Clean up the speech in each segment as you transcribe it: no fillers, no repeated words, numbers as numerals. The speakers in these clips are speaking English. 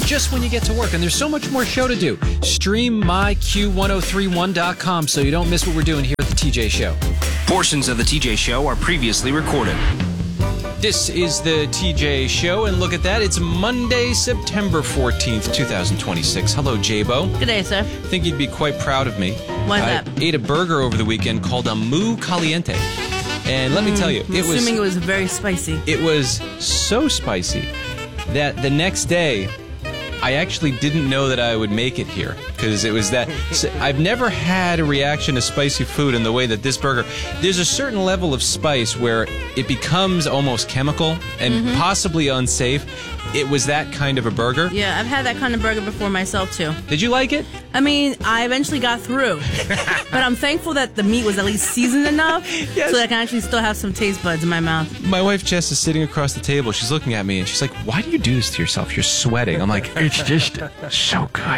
just when you get to work. And there's so much more show to do. Stream myq1031.com so you don't miss what we're doing here at the TJ Show. Portions of the TJ Show are previously recorded. This is the TJ Show, and look at that. It's Monday, September 14th, 2026. Hello, J-Bo. Good day, sir. I think you'd be quite proud of me. Why's that? I ate a burger over the weekend called a Mu Caliente. And let me tell you, Assuming it was very spicy. It was so spicy that the next day, I actually didn't know that I would make it here because it was that. So I've never had a reaction to spicy food in the way that this burger. There's a certain level of spice where it becomes almost chemical and possibly unsafe. It was that kind of a burger. Yeah, I've had that kind of burger before myself, too. Did you like it? I mean, I eventually got through. But I'm thankful that the meat was at least seasoned enough so that I can actually still have some taste buds in my mouth. My wife, Jess, is sitting across the table. She's looking at me, and she's like, why do you do this to yourself? You're sweating. I'm like, it's just so good.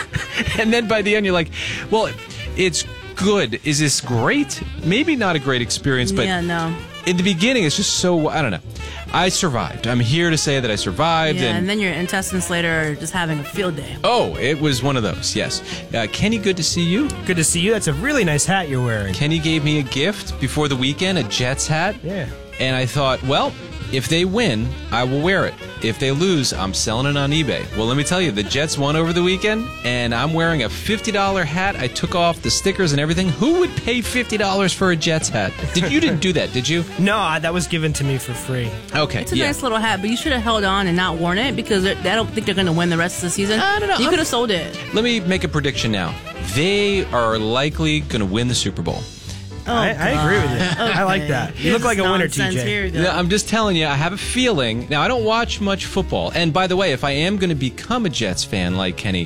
And then by the end, you're like, well, it's good. Is this great? Maybe not a great experience, but yeah, no. In the beginning, it's just so, I don't know. I survived. I'm here to say that I survived. Yeah, and then your intestines later are just having a field day. Oh, it was one of those, yes. Kenny, good to see you. Good to see you. That's a really nice hat you're wearing. Kenny gave me a gift before the weekend, a Jets hat. Yeah. And I thought, well, if they win, I will wear it. If they lose, I'm selling it on eBay. Well, let me tell you, the Jets won over the weekend, and I'm wearing a $50 hat. I took off the stickers and everything. Who would pay $50 for a Jets hat? You didn't do that, did you? No, that was given to me for free. Okay, It's a nice little hat, but you should have held on and not worn it because I don't think they're going to win the rest of the season. I don't know. You could have sold it. Let me make a prediction now. They are likely going to win the Super Bowl. Oh, I agree with you. Okay. I like that. You look like a winner, TJ. Here, Yeah, I'm just telling you, I have a feeling. Now, I don't watch much football. And by the way, if I am going to become a Jets fan like Kenny,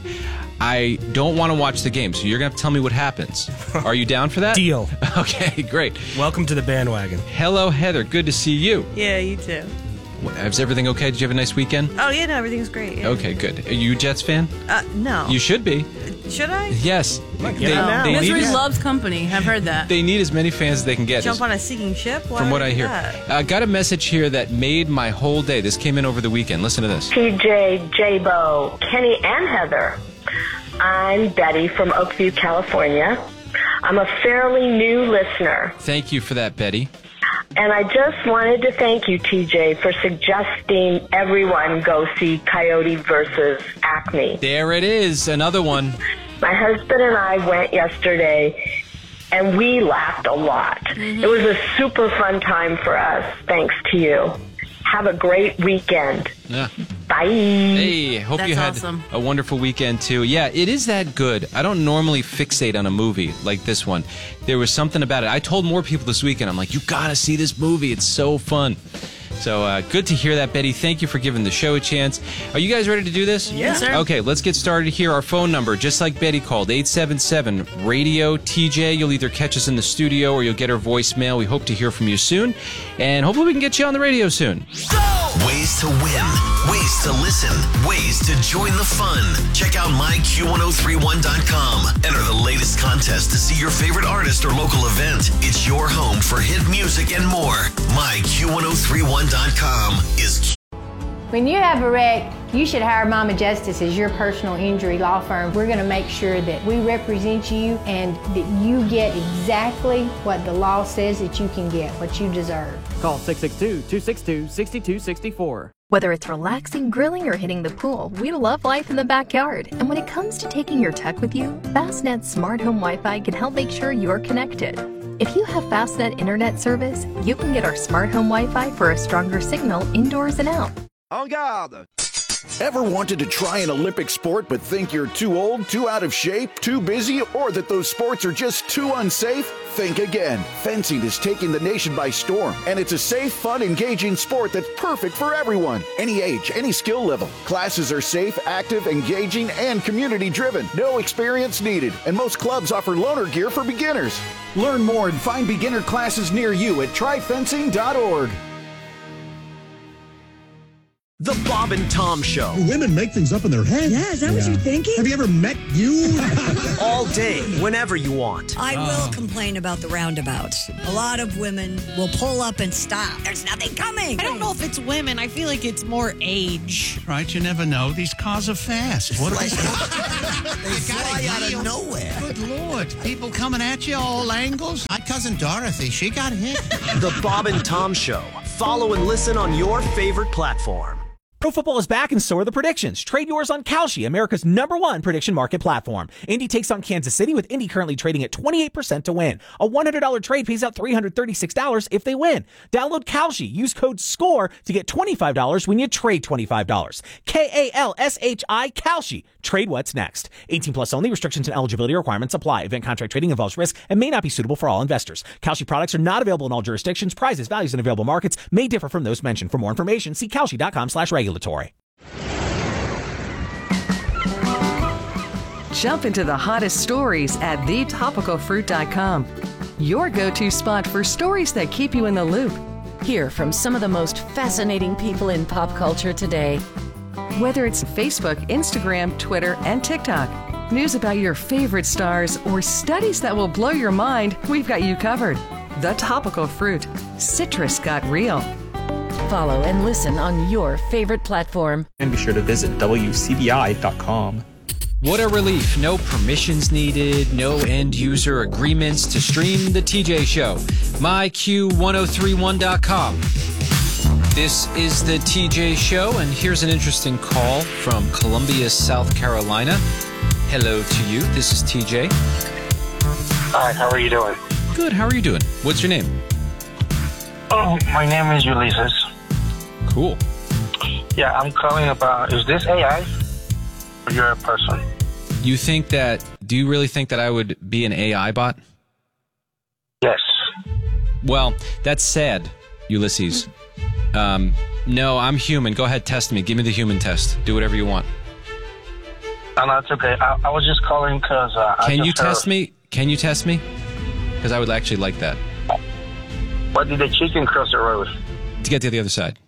I don't want to watch the game. So you're going to have to tell me what happens. Are you down for that? Deal. Okay, great. Welcome to the bandwagon. Hello, Heather. Good to see you. Yeah, you too. Is everything okay? Did you have a nice weekend? Oh, yeah, no, everything's great. Yeah. Okay, good. Are you a Jets fan? No. You should be. Should I? Yes. Misery loves company. I've heard that. They need as many fans as they can get. Jump on a sinking ship? Why From what would I do hear. that? Got a message here that made my whole day. This came in over the weekend. Listen to this. TJ, J-Bo, Kenny, and Heather. I'm Betty from Oakview, California. I'm a fairly new listener. Thank you for that, Betty. And I just wanted to thank you, TJ, for suggesting everyone go see Coyote versus Acme. There it is. Another one. My husband and I went yesterday, and we laughed a lot. It was a super fun time for us, thanks to you. Have a great weekend. Yeah. Bye. Hey, hope That's you had awesome. a wonderful weekend, too. Yeah, it is that good. I don't normally fixate on a movie like this one. There was something about it. I told more people this weekend, I'm like, you got to see this movie. It's so fun. So good to hear that, Betty. Thank you for giving the show a chance. Are you guys ready to do this? Yes, sir. Okay, let's get started here. Our phone number, just like Betty called, 877-RADIO-TJ. You'll either catch us in the studio or you'll get our voicemail. We hope to hear from you soon. And hopefully we can get you on the radio soon. Ways to win, ways to listen, ways to join the fun. Check out myq1031.com. Enter the latest contest to see your favorite artist or local event. It's your home for hit music and more. myq1031.com is When you have a wreck, you should hire Mama Justice as your personal injury law firm. We're going to make sure that we represent you and that you get exactly what the law says that you can get, what you deserve. Call 662-262-6264. Whether it's relaxing, grilling, or hitting the pool, we love life in the backyard. And when it comes to taking your tech with you, Fastnet's Smart Home Wi-Fi can help make sure you're connected. If you have Fastnet internet service, you can get our Smart Home Wi-Fi for a stronger signal indoors and out. En garde! Ever wanted to try an Olympic sport but think you're too old, too out of shape, too busy, or that those sports are just too unsafe? Think again. Fencing is taking the nation by storm, and it's a safe, fun, engaging sport that's perfect for everyone. Any age, any skill level. Classes are safe, active, engaging, and community-driven. No experience needed, and most clubs offer loaner gear for beginners. Learn more and find beginner classes near you at tryfencing.org. The Bob Bob and Tom Show. Women make things up in their head. Yeah, is that what you're thinking? Have you ever met you? All day, whenever you want. I will complain about the roundabouts. A lot of women will pull up and stop. There's nothing coming. I don't know if it's women. I feel like it's more age. Right, you never know. These cars are fast. What They fly out of nowhere. Good Lord. People coming at you all angles. My cousin Dorothy, she got hit. The Bob and Tom Show. Follow and listen on your favorite platform. Pro football is back and so are the predictions. Trade yours on Kalshi, America's #1 prediction market platform. Indy takes on Kansas City, with Indy currently trading at 28% to win. A $100 trade pays out $336 if they win. Download Kalshi. Use code SCORE to get $25 when you trade $25. KALSHI, Kalshi. Trade what's next. 18 plus only. Restrictions and eligibility requirements apply. Event contract trading involves risk and may not be suitable for all investors. Kalshi products are not available in all jurisdictions. Prices, values, and available markets may differ from those mentioned. For more information, see kalshi.com/regulatory. Jump into the hottest stories at thetopicalfruit.com. Your go-to spot for stories that keep you in the loop. Hear from some of the most fascinating people in pop culture today. Whether it's Facebook, Instagram, Twitter, and TikTok, news about your favorite stars, or studies that will blow your mind, we've got you covered. The Topical Fruit. Citrus got real. Follow and listen on your favorite platform. And be sure to visit WCBI.com. What a relief. No permissions needed, no end user agreements to stream the TJ Show. MyQ1031.com. This is the TJ Show, and here's an interesting call from Columbia, South Carolina. Hello to you. This is TJ. Hi, how are you doing? Good. How are you doing? What's your name? Oh, my name is Ulysses. Cool. Yeah, I'm calling about, is this AI? Or you're a person? Do you really think that I would be an AI bot? Yes. Well, that's sad, Ulysses. No, I'm human. Go ahead, test me. Give me the human test. Do whatever you want. No, it's okay. I was just calling because... Can you test me? Can you test me? Because I would actually like that. What did the chicken cross the road? To get to the other side.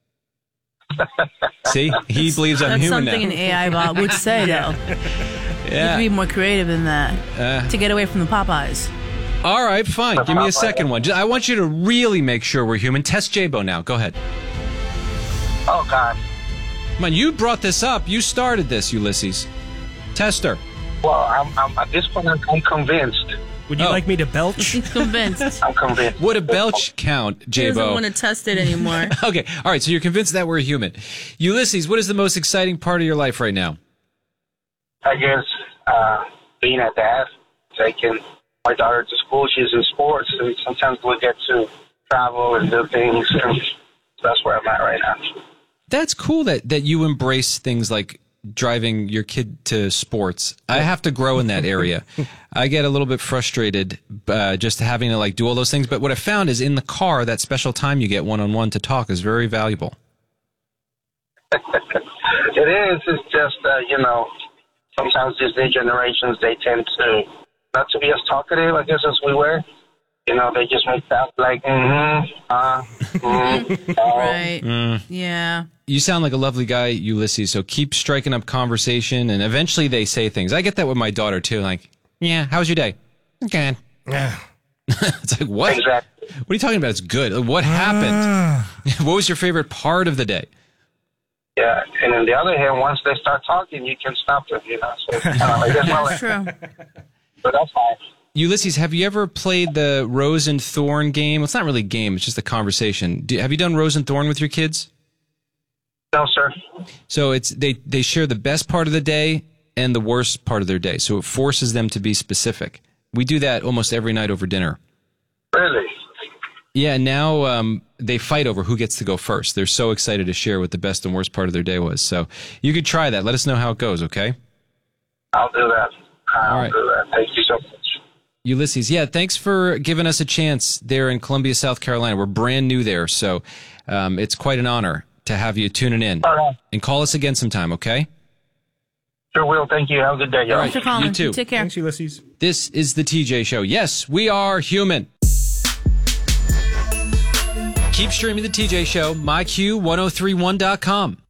See? He believes I'm human now. That's something an AI bot would say, though. Yeah. You can be more creative than that. To get away from the Popeyes. All right, fine. Give me a second one. I want you to really make sure we're human. Test J-Bo now. Go ahead. Oh, God. Come on, you brought this up. You started this, Ulysses. Test her. Well, I'm at this point, I'm convinced. Would you like me to belch? He's convinced. I'm convinced. Would a belch count, He J-Bo? doesn't want to test it anymore. Okay, all right, so you're convinced that we're human. Ulysses, what is the most exciting part of your life right now? I guess being a dad, taking my daughter to school. She's in sports, and sometimes we get to travel and do things, and that's where I'm at right now. That's cool that you embrace things like driving your kid to sports. I have to grow in that area. I get a little bit frustrated just having to do all those things. But what I found is in the car, that special time you get one-on-one to talk is very valuable. It is. It's just, sometimes these new generations, they tend to not to be as talkative, I guess, as we were. They just make that like, Right. Yeah. You sound like a lovely guy, Ulysses, so keep striking up conversation, and eventually they say things. I get that with my daughter, too, like, yeah, how was your day? Good. Yeah. It's like, what? Exactly. What are you talking about? It's good. What happened? What was your favorite part of the day? Yeah, and on the other hand, once they start talking, you can stop them, So, I guess That's true. But that's fine. Ulysses, have you ever played the Rose and Thorn game? Well, it's not really a game. It's just a conversation. Have you done Rose and Thorn with your kids? No, sir. So they share the best part of the day and the worst part of their day. So it forces them to be specific. We do that almost every night over dinner. Really? Yeah, now they fight over who gets to go first. They're so excited to share what the best and worst part of their day was. So you could try that. Let us know how it goes, okay? I'll do that. All right. Do that. Thank you so much. Ulysses, yeah, thanks for giving us a chance there in Columbia, South Carolina. We're brand new there, so it's quite an honor to have you tuning in. All right. And call us again sometime, okay? Sure will. Thank you. Have a good day, y'all. Thanks for calling. You too. Take care. Thanks, Ulysses. This is the TJ Show. Yes, we are human. Keep streaming the TJ Show, myQ1031.com.